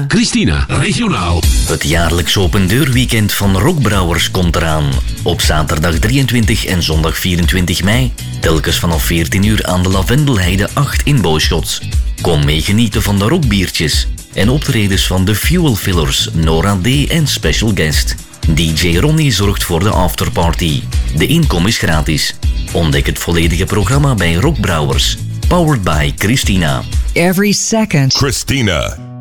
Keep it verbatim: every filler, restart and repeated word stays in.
Christina, regionaal. Het jaarlijks opendeurweekend van Rockbrouwers komt eraan. Op zaterdag drieëntwintig en zondag vierentwintig mei. Telkens vanaf veertien uur aan de Lavendelheide acht in Boschot. Kom mee genieten van de rockbiertjes. En optredens van de Fuel Fillers, Nora D en Special Guest. D J Ronnie zorgt voor de afterparty. De inkom is gratis. Ontdek het volledige programma bij Rockbrouwers. Powered by Christina. Every second. Christina.